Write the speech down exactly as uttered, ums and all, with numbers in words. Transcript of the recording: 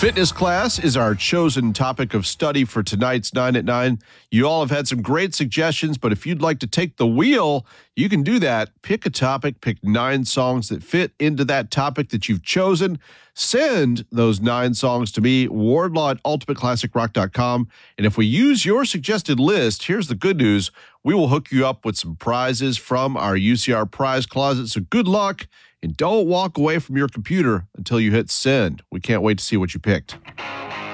Fitness class is our chosen topic of study for tonight's nine at nine. You all have had some great suggestions, but if you'd like to take the wheel, you can do that. Pick a topic, pick nine songs that fit into that topic that you've chosen. Send those nine songs to me, Wardlaw at ultimate classic rock dot com. And if we use your suggested list, here's the good news. We will hook you up with some prizes from our U C R prize closet. So good luck. And don't walk away from your computer until you hit send. We can't wait to see what you picked.